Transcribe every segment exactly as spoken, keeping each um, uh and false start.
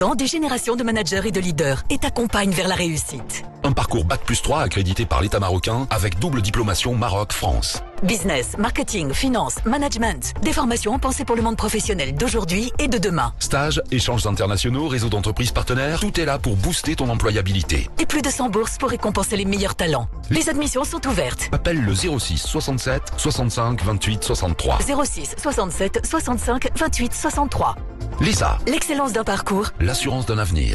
Des générations de managers et de leaders et t'accompagne vers la réussite. Un parcours Bac plus trois accrédité par l'État marocain avec double diplomation Maroc-France. Business, marketing, finance, management. Des formations pensées pour le monde professionnel d'aujourd'hui et de demain. Stages, échanges internationaux, réseau d'entreprises partenaires, tout est là pour booster ton employabilité. Et plus de cent bourses pour récompenser les meilleurs talents. Les admissions sont ouvertes. Appelle le zéro six soixante-sept soixante-cinq vingt-huit soixante-trois. zéro six soixante-sept soixante-cinq vingt-huit soixante-trois. Lisa. L'excellence d'un parcours. L'assurance d'un avenir.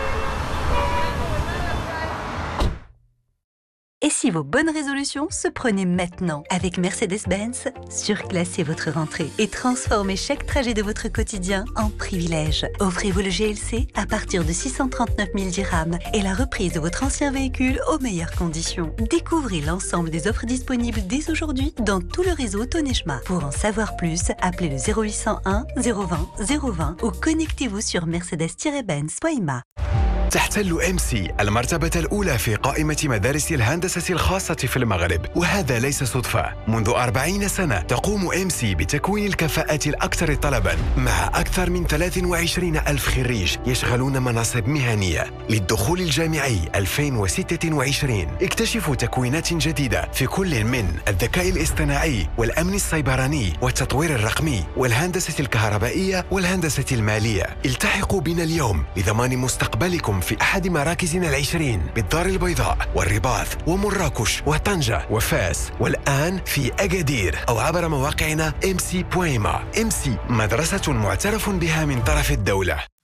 Et si vos bonnes résolutions se prenaient maintenant? Avec Mercedes-Benz, surclassez votre rentrée et transformez chaque trajet de votre quotidien en privilège. Offrez-vous le G L C à partir de six cent trente-neuf mille dirhams et la reprise de votre ancien véhicule aux meilleures conditions. Découvrez l'ensemble des offres disponibles dès aujourd'hui dans tout le réseau Tonejma. Pour en savoir plus, appelez le zéro huit cent un zéro vingt zéro vingt ou connectez-vous sur mercedes tiret benz point i m a. تحتل إم سي المرتبة الأولى في قائمة مدارس الهندسة الخاصة في المغرب، وهذا ليس صدفة. منذ أربعين سنة تقوم إم سي بتكوين الكفاءات الأكثر طلباً مع أكثر من ثلاثة وعشرين ألف خريج يشغلون مناصب مهنية. للدخول الجامعي ألفين وستة وعشرين اكتشفوا تكوينات جديدة في كل من الذكاء الاصطناعي والأمن السيبراني والتطوير الرقمي والهندسة الكهربائية والهندسة المالية. التحقوا بنا اليوم لضمان مستقبلكم في أحد مراكزنا العشرين بالدار البيضاء والرباط ومراكش وطنجة وفاس، والآن في أكادير، أو عبر مواقعنا إم سي بوان إم إ ام. إم سي مدرسة معترف بها من طرف الدولة.